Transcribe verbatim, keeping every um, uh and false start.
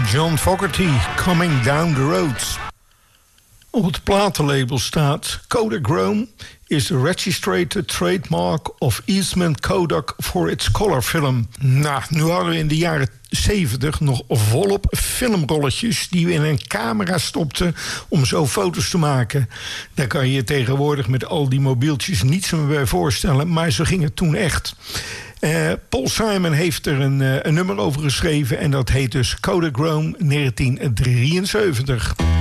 John Fogerty, Coming Down the Road. Op het platenlabel staat: Kodachrome is the registered trademark of Eastman Kodak for its color film. Nou, nu hadden we in de jaren zeventig nog volop filmrolletjes die we in een camera stopten om zo foto's te maken. Daar kan je je tegenwoordig met al die mobieltjes niets meer bij voorstellen, maar zo ging het toen echt. Uh, Paul Simon heeft er een, uh, een nummer over geschreven en dat heet dus Kodachrome negentien drieënzeventig.